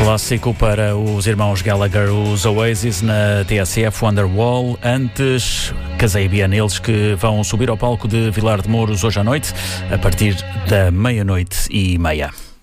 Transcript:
Clássico para os irmãos Gallagher, os Oasis, na TSF Wonderwall. Antes, Casabia, eles que vão subir ao palco de Vilar de Mouros hoje à noite, a partir da 00:30.